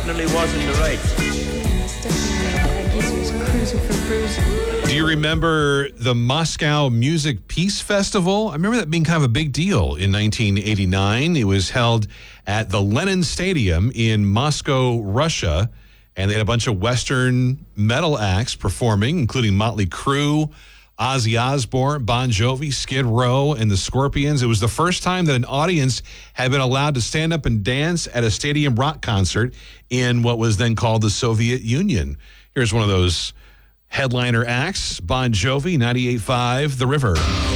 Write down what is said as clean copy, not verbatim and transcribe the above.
definitely was in the right. It's definitely Geezer's cruising for bruising. Do you remember the Moscow Music Peace Festival? I remember that being kind of a big deal in 1989. It was held at the Lenin Stadium in Moscow, Russia, and they had a bunch of Western metal acts performing, including Motley Crue, Ozzy Osbourne, Bon Jovi, Skid Row, and the Scorpions. It was the first time that an audience had been allowed to stand up and dance at a stadium rock concert in what was then called the Soviet Union. Here's one of those headliner acts, Bon Jovi, 98.5, The River.